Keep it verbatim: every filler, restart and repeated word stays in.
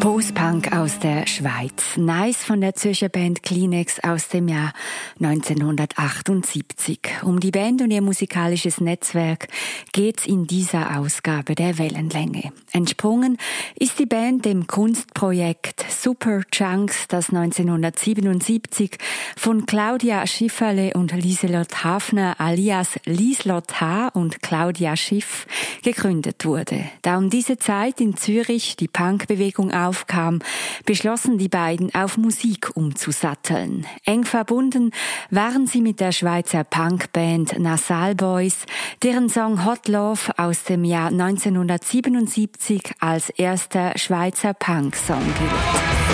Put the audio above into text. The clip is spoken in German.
Post-Punk aus der Schweiz. Nice von der Zürcher Band Kleenex aus dem Jahr neunzehnhundertachtundsiebzig. Um die Band und ihr musikalisches Netzwerk geht's in dieser Ausgabe der Wellenlänge. Entsprungen ist die Band dem Kunstprojekt Super Chunks, das neunzehnhundertsiebenundsiebzig von Claudia Schifferle und Lieselot Hafner alias Lieslot H. und Claudia Schiff gegründet wurde. Da um diese Zeit in Zürich die Punkbewegung aufkam, beschlossen die beiden, auf Musik umzusatteln. Eng verbunden waren sie mit der Schweizer Punkband Nasal Boys, deren Song Hot Love aus dem Jahr neunzehnhundertsiebenundsiebzig als erster Schweizer Punk-Song gilt.